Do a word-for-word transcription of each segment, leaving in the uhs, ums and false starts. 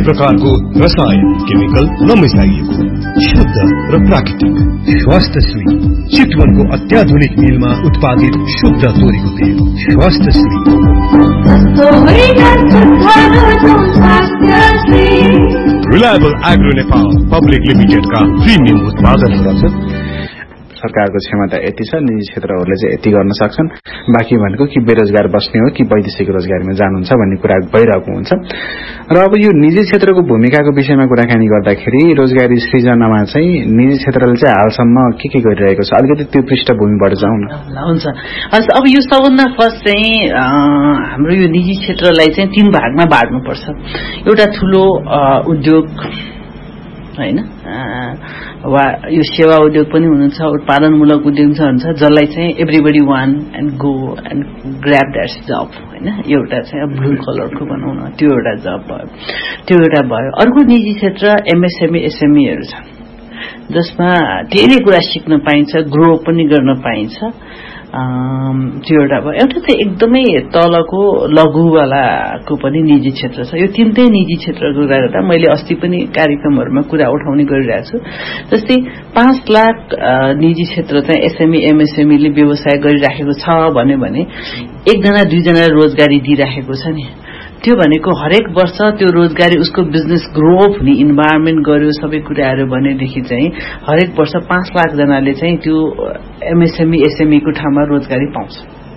प्रकारको रसायन केमिकल नमिसाइएको शुद्ध र प्राकृतिक स्वास्थ्यश्री चितवनको अत्याधुनिक मिलमा उत्पादित शुद्ध तोरीको तेल स्वास्थ्यश्री। रिलायबल एग्रो नेपाल पब्लिक लिमिटेडका प्रिमियम उत्पादनहरू छ। सरकारको क्षमता यति छ, निजी क्षेत्रहरूले चाहिँ यति गर्न सक्छन्, बाँकी भनेको कि बेरोजगार बस्ने हो कि वैदेशिक रोजगारीमा जानुहुन्छ भन्ने कुरा भइरहेको हुन्छ। र अब यो निजी क्षेत्रको भूमिकाको विषयमा कुराकानी गर्दाखेरि रोजगारी सृजनामा चाहिँ निजी क्षेत्रले चाहिँ हालसम्म के के गरिरहेको छ, अलिकति त्यो पृष्ठभूमिबाट जाउँ न। हुन्छ, अब यो सबभन्दा फर्स्ट चाहिँ हाम्रो यो निजी क्षेत्रलाई चाहिँ तीन भागमा बाँड्नुपर्छ। एउटा ठुलो उद्योग हैन, वा यो सेवा उद्योग पनि हुनुहुन्छ, उत्पादनमूलक उद्योग हुन्छ, जसलाई चाहिँ everybody one and go and grab that's जब हैन, एउटा चाहिँ ब्लू कलरको भनौँ न, त्यो एउटा जब भयो, त्यो एउटा भयो। अर्को निजी क्षेत्र एमएसएमई एसएमईहरू छन्, जसमा धेरै कुरा सिक्न पाइन्छ, ग्रो पनि गर्न पाइन्छ, त्यो एउटा भयो। एउटा चाहिँ एकदमै तलको लघुवालाको पनि निजी क्षेत्र छ। यो तीनटै निजी क्षेत्रको कुरा गर्दा मैले अस्ति पनि कार्यक्रमहरूमा कुरा उठाउने गरिरहेको छु। जस्तै पाँच लाख निजी क्षेत्र चाहिँ एसएमई एमएसएमईले व्यवसाय गरिराखेको छ भन्यो भने एकजना दुईजना रोजगारी दिइराखेको छ नि, त्यो भनेको हरेक वर्ष त्यो रोजगारी उसको बिजनेस ग्रो हुने इन्भाइरोमेन्ट गर्यो, सबै कुराहरू भनेदेखि चाहिँ हरेक वर्ष पाँच लाख जनाले चाहिँ त्यो एमएसएमई एसएमई को ठाउँमा रोजगारी पाउँछ,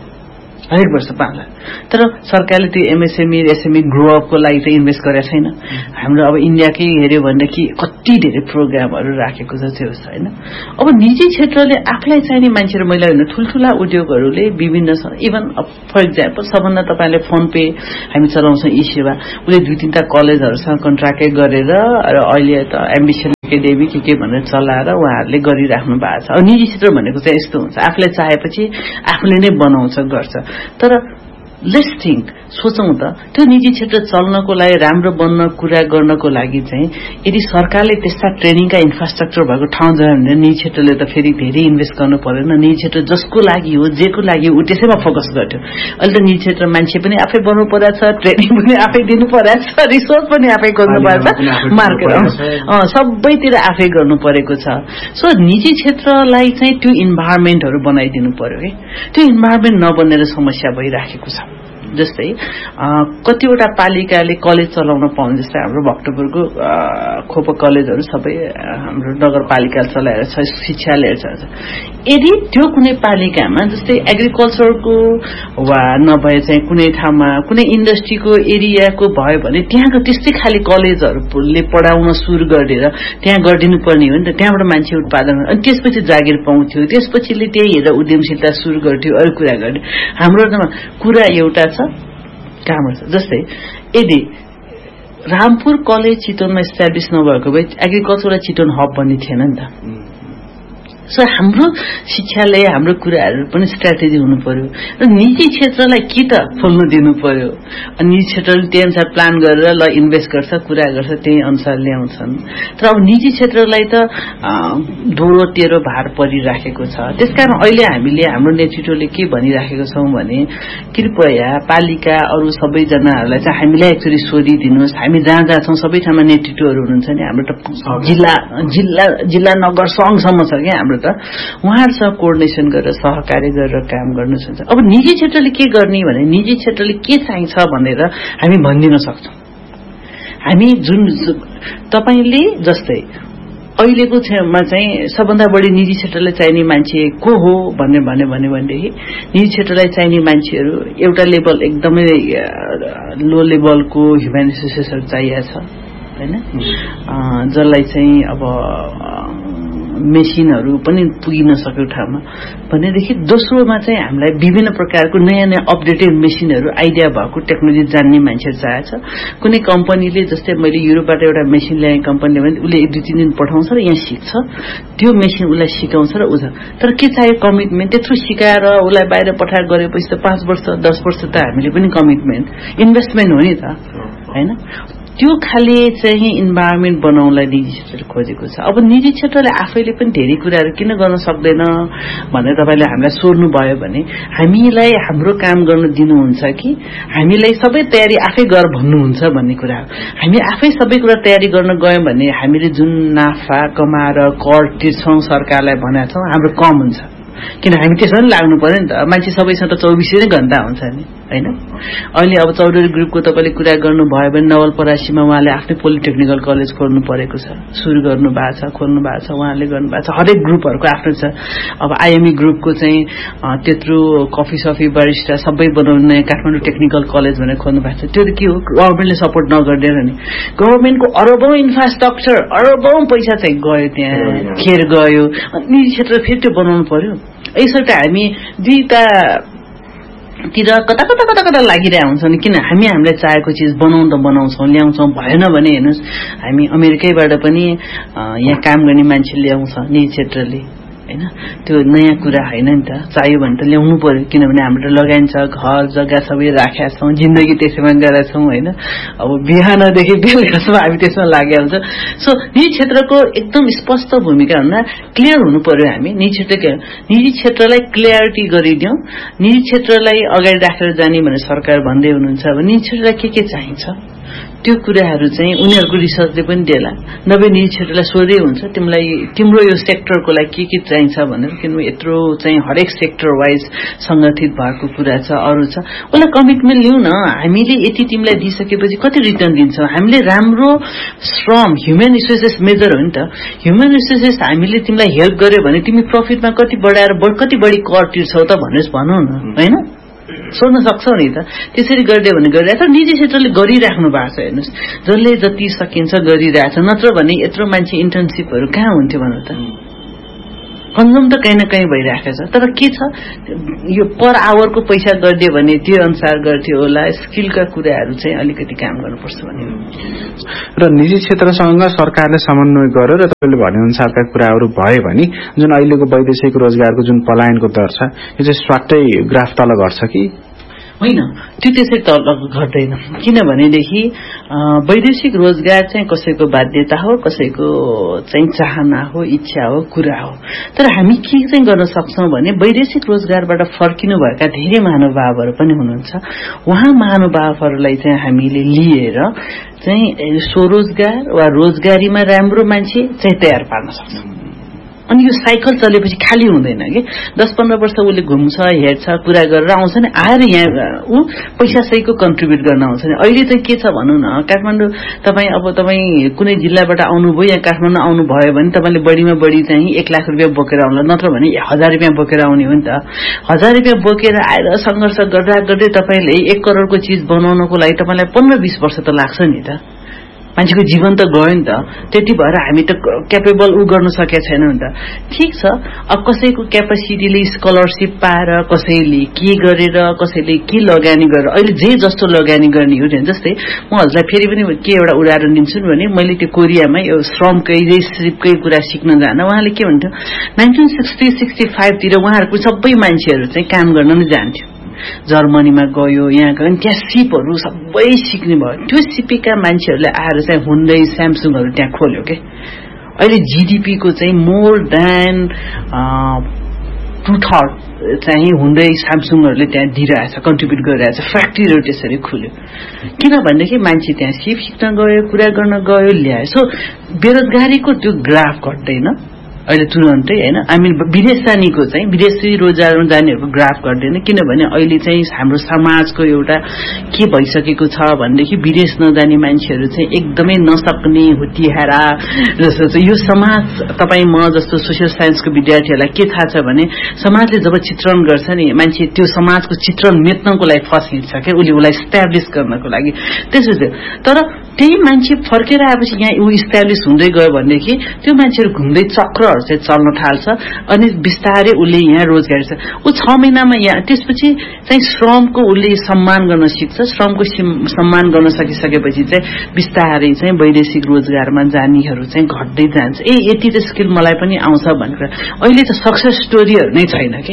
हरेक वर्ष पाँच लाख। तर सरकारले त्यो एमएसएमई एसएमई ग्रो अपको लागि चाहिँ इन्भेस्ट गरेको छैन। हाम्रो अब इन्डियाकै हेऱ्यो भनेदेखि कति धेरै प्रोग्रामहरू राखेको छ त्यो होइन। अब निजी क्षेत्रले आफूलाई चाहिने मान्छेहरू, मैले होइन ठुल्ठुला उद्योगहरूले विभिन्न छ। इभन फर इक्जाम्पल सबभन्दा तपाईँले फोन पे हामी चलाउँछौँ, ई सेवा, उसले दुई तिनवटा कलेजहरूसँग कन्ट्राक्टै गरेर र अहिले त एम्बिसन एकाडेमी के के भनेर चलाएर उहाँहरूले गरिराख्नु भएको छ। अब निजी क्षेत्र भनेको चाहिँ यस्तो हुन्छ, आफूलाई चाहेपछि आफूले नै बनाउँछ गर्छ। तर लेट्स थिङ्क, सोचौँ त, त्यो निजी क्षेत्र चल्नको लागि, राम्रो बन्न कुरा गर्नको लागि चाहिँ यदि सरकारले त्यस्ता ट्रेनिङका इन्फ्रास्ट्रक्चर भएको ठाउँ जायो भने निजी क्षेत्रले त फेरि धेरै इन्भेस्ट गर्नु पर्दैन। निजी क्षेत्र जसको लागि हो, जेको लागि हो, त्यसैमा फोकस गर्थ्यो। अहिले त निजी क्षेत्र मान्छे पनि आफै बनाउनु परेको छ, ट्रेनिङ पनि आफै दिनु परेको छ, रिसोर्स पनि आफै गर्नु परेको छ, मार्केट सबैतिर आफै गर्नु परेको छ। सो निजी क्षेत्रलाई चाहिँ त्यो इन्भाइरोमेन्टहरू बनाइदिनु पर्यो है। त्यो इन्भाइरोमेन्ट नबनेर समस्या भइराखेको छ। जस्तै कतिवटा पालिकाले कलेज चलाउन पाउने, जस्तै हाम्रो भक्तपुरको खोप कलेजहरू सबै हाम्रो नगरपालिकाले चलाएर छ, शिक्षालय छ। यदि त्यो कुनै पालिकामा जस्तै एग्रिकल्चरको वा नभए चाहिँ कुनै ठाउँमा कुनै इन्डस्ट्रीको एरियाको भयो भने त्यहाँको त्यस्तै खाली कलेजहरूले पढाउन सुरु गरेर त्यहाँ गरिदिनु पर्ने हो नि त, त्यहाँबाट मान्छे उत्पादन, अनि त्यसपछि जागिर पाउँथ्यो, त्यसपछिले त्यही हेरेर उद्यमशीलता सुरु गर्थ्यो, अरू कुरा गर्ने। हाम्रो कुरा एउटा छ काम छ। जस्तै यदि रामपुर कलेज चितवनमा इस्टाब्लिस नभएको भए एग्रिकल्चरलाई चितवन हब भन्ने थिएन नि त। सो हाम्रो शिक्षालय, हाम्रो कुराहरू पनि स्ट्राटेजी हुनु पर्यो र निजी क्षेत्रलाई कि त खोल्न दिनु पर्यो। अनि निजी क्षेत्रले त्यही अनुसार प्लान गरेर ल इन्भेस्ट गर्छ, कुरा गर्छ, त्यही अनुसार ल्याउँछन्। तर अब निजी क्षेत्रलाई त दोहोरो तेह्रो भार परिराखेको छ। त्यसकारण अहिले हामीले हाम्रो नेतृत्वले के भनिराखेको छौँ भने कृपया पालिका अरू सबैजनाहरूलाई चाहिँ हामीलाई एक्चुअली सोधिदिनुहोस्। हामी जहाँ जहाँ छौँ सबै ठाउँमा नेतृत्वहरू हुनुहुन्छ नि, हाम्रो त जिल्ला जिल्ला जिल्ला नगर सङ्घसम्म छ क्या हाम्रो, त उहाँहरूसँग कोअर्डिनेसन गरेर सहकार्य गरेर काम गर्नु सक्छ। अब निजी क्षेत्रले के गर्ने भने निजी क्षेत्रले के चाहिन्छ भनेर हामी भनिदिन सक्छौँ। हामी जुन तपाईले जस्तै अहिलेको क्षणमा चाहिँ सबभन्दा बढी निजी क्षेत्रलाई चाहिने मान्छे को हो भन्ने भन्यो भने भनेदेखि निजी क्षेत्रलाई चाहिने मान्छेहरू एउटा लेभल एकदमै लो लेभलको ह्युमन रिसोर्सेसहरू चाहिएको छ हैन, जसलाई चाहिँ अब मेसिनहरू पनि पुगिन सक्यो ठाउँमा भनेदेखि दोस्रोमा चाहिँ हामीलाई विभिन्न प्रकारको नयाँ नयाँ अपडेटेड मेसिनहरू, आइडिया भएको टेक्नोलोजी जान्ने मान्छेहरू चाहिएको छ। कुनै कम्पनीले जस्तै मैले युरोपबाट एउटा मेसिन ल्याएँ कम्पनीले भने उसले एक दुई तीन दिन पठाउँछ र यहाँ सिक्छ, त्यो मेसिन उसलाई सिकाउँछ र उज। तर के चाहियो कमिटमेन्ट, त्यत्रो सिकाएर उसलाई बाहिर पठाएर गरेपछि त पाँच वर्ष दस वर्ष त हामीले पनि कमिटमेन्ट इन्भेस्टमेन्ट हो नि त हैन। त्यो खाले चाहिँ इन्भाइरोमेन्ट बनाउनलाई निजी क्षेत्रले खोजेको छ। अब निजी क्षेत्रले आफैले पनि धेरै कुराहरू किन गर्न सक्दैन भनेर तपाईँले हामीलाई सोध्नु भयो भने हामीलाई हाम्रो काम गर्न दिनुहुन्छ कि हामीलाई सबै तयारी आफै गर भन्नुहुन्छ भन्ने कुरा हो। हामी आफै सबै कुरा तयारी गर्न गयौं भने हामीले जुन नाफा कमाएर कर तिर्छौं सरकारलाई भनेका छौं हाम्रो कम हुन्छ, किन हामी त्यसमा लाग्नु पर्यो नि त। मान्छे सबैसँग त चौबिसै नै घण्टा हुन्छ नि हैन। अहिले अब चौधरी ग्रुपको तपाईले कुरा गर्नु भयो भने नवलपरासीमा उहाँले आफ्नै पोलिटेक्निकल कलेज खोल्नु परेको छ, सुरु गर्नु भएको छ, खोल्नु भएको छ, उहाँले गर्नु भएको छ। हरेक ग्रुपहरुको आफ्नो छ। अब आइएमई ग्रुपको चाहिँ त्यत्रो कफी सफी बारिस्टा सबै बनाउने काठमाडौँ टेक्निकल कलेज भनेर खोल्नु भएको छ। त्यो त के हो, गभर्नमेन्टले सपोर्ट नगर्दैन नि। गभर्नमेन्टको अरबौं इन्फ्रास्ट्रक्चर अरबौं पैसा चाहिँ गयो त्यहाँ, खेर गयो। निजी क्षेत्र फेरि त्यो बनाउनु पर्यो। यसर्ट हामी दुईटा तिर कता कता कता कता लागिरहेको हुन्छ नि। किन हामी हामीलाई चाहेको चिज बनाउँ त बनाउँछौँ, ल्याउँछौँ। भएन भने हेर्नुहोस् हामी अमेरिकैबाट पनि यहाँ काम गर्ने मान्छे ल्याउँछ निजी क्षेत्रले हैन। त्यो नयाँ कुरा हैन नि त, चाहियो भने त ल्याउनु पर्यो। किनभने हाम्रो लगाइन्छ, घर जग्गा सबै राखेका छौं, जिन्दगी त्यसैमा गरेका छौं हैन। अब बिहानदेखि बेलुकासम्म हामी त्यसमा लागेका हुन्छ। सो निजी क्षेत्रको एकदम स्पष्ट भूमिका भन्दा क्लियर हुनु पर्यो। हामी निजी क्षेत्र निजी क्षेत्रलाई क्लियरिटी गरिदियौं। निजी क्षेत्रलाई अगाडि राखेर जाने भनेर सरकार भन्दै हुनुहुन्छ। अब निजी क्षेत्रलाई के के चाहिन्छ त्यो कुराहरू चाहिँ उनीहरूको रिसर्चले पनि देला। नभए निजी क्षेत्रलाई सोधै हुन्छ तिमीलाई तिम्रो यो सेक्टरको लागि के के चाहिन्छ भनेर। किनभने यत्रो चाहिँ हरेक सेक्टर वाइज संगठित भएको कुरा छ, अरू छ। उसलाई कमिटमेन्ट लिउँ न, हामीले यति तिमीलाई दिइसकेपछि कति रिटर्न दिन्छौँ। हामीले राम्रो श्रम ह्युमन रिसोर्सेस मेजर हो नि त। ह्युमन रिसोर्सेस हामीले तिमीलाई हेल्प गर्यो भने तिमी प्रफिटमा कति बढाएर कति बढी कर तिर्छौ त भनेर भनौँ न हैन। सोध्न सक्छौ नि त। त्यसरी गरिदियो भने गरिरहेछ। निजी क्षेत्रले गरिराख्नु भएको छ हेर्नुहोस्, जसले जति सकिन्छ गरिरहेछ। नत्र भने यत्रो मान्छे इन्टर्नशिपहरू कहाँ हुन्थ्यो भन्नु त। कन्जम त कहीँ न कहीँ भइराखेको छ। तर के छ, यो पर आवरको पैसा गरिदियो भने त्यो अनुसार गर्थ्यो होला। स्किलका कुराहरू चाहिँ अलिकति काम गर्नुपर्छ भन्ने। र निजी क्षेत्रसँग सरकारले समन्वय गरेर तपाईँले भनेअनुसारका कुराहरू भयो भने जुन अहिलेको वैदेशिक रोजगारको जुन पलायनको दर छ यो चाहिँ स्वाटै ग्राफ तल घट्छ कि होइन? त्यो त्यसै तल घट्दैन। किनभनेदेखि वैदेशिक रोजगार चाहिँ कसैको बाध्यता हो, कसैको चाहिँ चाहना हो, इच्छा हो, कुरा हो। तर हामी के चाहिँ गर्न सक्छौं भने वैदेशिक रोजगारबाट फर्किनुभएका धेरै महानुभावहरू पनि हुनुहुन्छ। उहाँ महानुभावहरूलाई चाहिँ हामीले लिएर चाहिँ स्वरोजगार वा रोजगारीमा राम्रो मान्छे चाहिँ तयार पार्न सक्छौं। अनि यो साइकल चलेपछि खाली हुँदैन कि। दस पन्ध्र वर्ष उसले घुम्छ, हेर्छ, कुरा गरेर आउँछ नि, आएर यहाँ ऊ पैसा सहीको कन्ट्रिब्युट गर्न आउँछ नि। अहिले चाहिँ के छ भनौँ न, काठमाडौँ तपाईँ अब तपाईँ कुनै जिल्लाबाट आउनुभयो, यहाँ काठमाडौँ आउनु भयो भने तपाईँले बढीमा बढी चाहिँ एक लाख रुपियाँ बोकेर आउला, नत्र भने हजार रुपियाँ बोकेर आउने हो नि त। हजार रुपियाँ बोकेर आएर सङ्घर्ष गर्दा गर्दै तपाईँले एक करोडको चिज बनाउनको लागि तपाईँलाई पन्ध्र बिस वर्ष त लाग्छ नि त। मान्छेको जीवन त गयो नि त। त्यति भएर हामी त क्यापेबल उ गर्न सकेका छैनौँ नि त। ठिक छ, अब कसैको क्यापेसिटीले स्कलरसिप पाएर, कसैले के गरेर, कसैले के लगानी गरेर, अहिले जे जस्तो लगानी गर्ने हो। जस्तै म हजुरलाई फेरि पनि के एउटा उदाहरण दिन्छु भने मैले त्यो कोरियामा यो श्रमकै सिपकै कुरा सिक्न जाँदा उहाँले के भन्थ्यो, नाइन्टिन सिक्सटी सिक्सटी फाइभतिर उहाँहरूको सबै मान्छेहरू चाहिँ काम गर्न नै जान्थ्यो। जर्मनीमा गयो, यहाँ गयो, त्यहाँ सिपहरू सबै सिक्ने भयो। त्यो सिपेका मान्छेहरूले आएर चाहिँ हुन्डै स्यामसुङहरू त्यहाँ खोल्यो के। अहिले जीडीपीको चाहिँ मोर देन टु थर्ड चाहिँ हुन्डै स्यामसुङहरूले त्यहाँ दिइरहेछ, कन्ट्रिब्युट गरिरहेछ। फ्याक्ट्रीहरू त्यसरी खुल्यो। किनभनेदेखि मान्छे त्यहाँ सिप सिक्न गयो, कुरा गर्न गयो, ल्यायो। सो बेरोजगारीको त्यो ग्राफ घट्दैन अहिले तुरन्तै हैन। हामी विदेश जानेको चाहिँ विदेशी रोजगारमा जानेहरूको ग्राफ गर्दैन। किनभने अहिले चाहिँ हाम्रो समाजको एउटा के भइसकेको छ भनेदेखि विदेश नजाने मान्छेहरू चाहिँ एकदमै नसक्ने हुतिहारा जस्तो छ यो समाज। तपाईँ म जस्तो सोसियल साइन्सको विद्यार्थीहरूलाई के थाहा छ भने समाजले जब चित्रण गर्छ नि, मान्छे त्यो समाजको चित्रण मेट्नको लागि फसिन्छ क्या, उसले उसलाई इस्ट्याब्लिस गर्नको लागि। त्यसपछि तर त्यही मान्छे फर्केर आएपछि यहाँ ऊ इस्ट्याब्लिस हुँदै गयो भनेदेखि त्यो मान्छेहरू घुम्दै चक्रहरू चाहिँ चल्न थाल्छ। अनि बिस्तारै उसले यहाँ रोजगारी छ, ऊ छ महिनामा यहाँ त्यसपछि चाहिँ श्रमको उसले सम्मान गर्न सिक्छ। श्रमको सम्मान गर्न सकिसकेपछि चाहिँ बिस्तारै चाहिँ वैदेशिक रोजगारमा जानेहरू चाहिँ घट्दै जान्छ। ए यति त स्किल मलाई पनि आउँछ भनेर अहिले त सक्सेस स्टोरीहरू नै छैन के।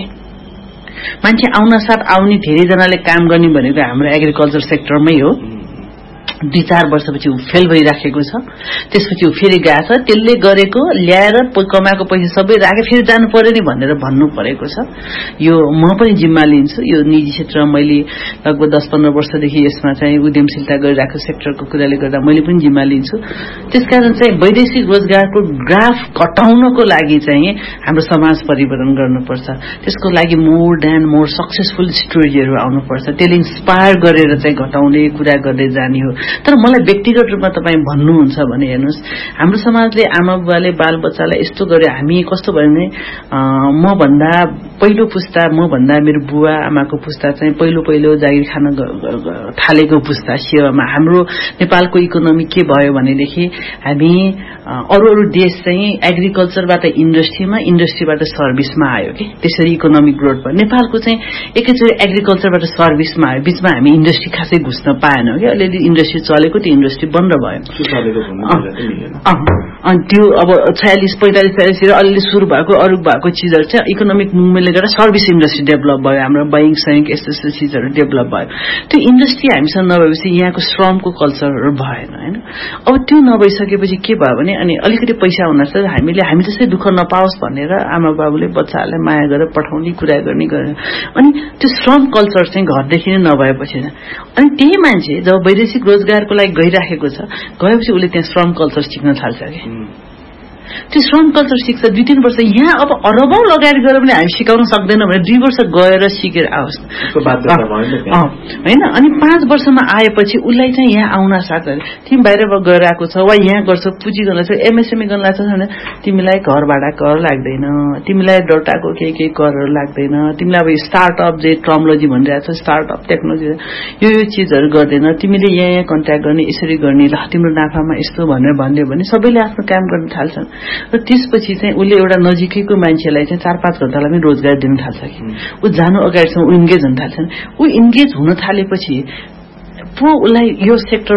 मान्छे आउन साथ आउने धेरैजनाले काम गर्ने भनेको हाम्रो एग्रिकल्चर सेक्टरमै हो दुई चार वर्षपछि ऊ फेल भइराखेको छ त्यसपछि ऊ फेरि गएको छ त्यसले गरेको ल्याएर कमाएको पैसा सबै राखे फेरि जानु पर्यो नि भनेर भन्नु परेको छ यो म पनि जिम्मा लिन्छु यो निजी क्षेत्र मैले लगभग दस पन्ध्र वर्षदेखि यसमा चाहिँ उद्यमशीलता गरिरहेको सेक्टरको कुराले गर्दा मैले पनि जिम्मा लिन्छु त्यसकारण चाहिँ वैदेशिक रोजगारको ग्राफ घटाउनको लागि चाहिँ हाम्रो समाज परिवर्तन गर्नुपर्छ त्यसको लागि मोर देन मोर सक्सेसफुल स्टोरीहरू आउनुपर्छ त्यसले इन्स्पायर गरेर चाहिँ घटाउने कुरा गर्दै जाने हो तर मलाई व्यक्तिगत रूपमा तपाईँ भन्नुहुन्छ भने हेर्नुहोस् हाम्रो समाजले आमा बुवाले बाल बच्चालाई यस्तो गर्यो हामी कस्तो भयो भने म भन्दा पहिलो पुस्ता म भन्दा मेरो बुवा आमाको पुस्ता चाहिँ पहिलो पहिलो जागिर खान थालेको पुस्ता सेवामा हाम्रो नेपालको इकोनोमी के भयो भनेदेखि हामी अरू अरू देश चाहिँ एग्रिकल्चरबाट इन्डस्ट्रीमा इन्डस्ट्रीबाट सर्भिसमा आयो कि त्यसरी इकोनोमिक ग्रोथ भयो नेपालको चाहिँ एकैचोटि एग्रिकल्चरबाट सर्भिसमा आयो बीचमा हामी इन्डस्ट्री खासै घुस्न पाएनौँ कि अलिअलि इन्डस्ट्री चलेको त्यो इन्डस्ट्री बन्द भयो अनि त्यो अब छयालिस पैंतालिस छयालिसतिर अलिअलि सुरु भएको अरू भएको चिजहरू चाहिँ इकोनोमिक मुभमेन्टले गर्दा सर्भिस इन्डस्ट्री डेभलप भयो हाम्रो बैङ्क सैङ्क यस्तो यस्तो चिजहरू डेभलप भयो त्यो इन्डस्ट्री हामीसँग नभएपछि यहाँको श्रमको कल्चरहरू भएन होइन अब त्यो नभइसकेपछि के भयो भने अनि अलिकति पैसा हुनासाथ हामीले हामी त्यसै दुःख नपाओस् भनेर आमा बाबुले बच्चाहरूलाई माया गरेर पठाउने कुरा गर्ने गरेर अनि त्यो श्रम कल्चर चाहिँ घरदेखि नै नभएपछि अनि त्यही मान्छे जब वैदेशिक रोजगारको लागि गइराखेको छ गएपछि उसले त्यहाँ श्रम कल्चर सिक्न थाल्छ कि त्यो श्रम कल्चर सिक्छ दुई तीन वर्ष यहाँ अब अरबौं लगाएर गएर पनि हामी सिकाउन सक्दैनौँ भने दुई वर्ष गएर सिकेर आओस् होइन अनि पाँच वर्षमा आएपछि उसलाई चाहिँ यहाँ आउन साथ तिमी बाहिर गएर आएको छ वा यहाँ गर्छौ पुँजी गर्न लाग्छ एमएसएमई गर्न लाग्छ भने तिमीलाई घर भाडा कर लाग्दैन तिमीलाई डटाको केही केही करहरू लाग्दैन तिमीलाई अब स्टार्टअप जे टर्मोलोजी भनिरहेको छ स्टार्टअप टेक्नोलोजी यो यो चिजहरू गर्दैन तिमीले यहाँ यहाँ कन्ट्याक्ट गर्ने यसरी गर्ने ल तिम्रो नाफामा यस्तो भनेर भनिदियो भने सबैले आफ्नो काम गर्न थाल्छन् र त्यसपछि चाहिँ उसले एउटा नजिकैको मान्छेलाई चाहिँ चार पाँच घण्टालाई पनि रोजगार दिन थाल्छ कि ऊ जानु अगाडिसम्म ऊ इन्गेज हुन थाल्छ ऊ इन्गेज हुन थालेपछि पो उसलाई यो सेक्टर